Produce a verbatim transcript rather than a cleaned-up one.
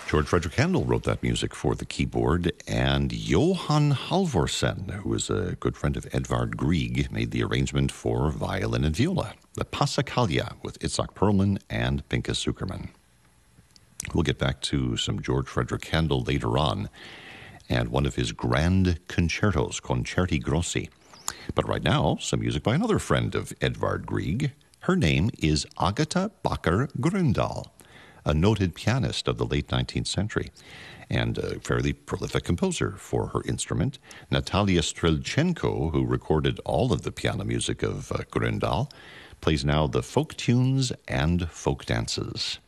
George Frederick Handel wrote that music for the keyboard, and Johan Halvorsen, who is a good friend of Edvard Grieg, made the arrangement for violin and viola, the Passacaglia with Itzhak Perlman and Pinchas Zukerman. We'll get back to some George Frederick Handel later on, and one of his grand concertos, Concerti Grossi. But right now, some music by another friend of Edvard Grieg. Her name is Agatha Bakker Grøndahl, a noted pianist of the late nineteenth century and a fairly prolific composer for her instrument. Natalia Strelchenko, who recorded all of the piano music of uh, Grøndahl, plays now the folk tunes and folk dances.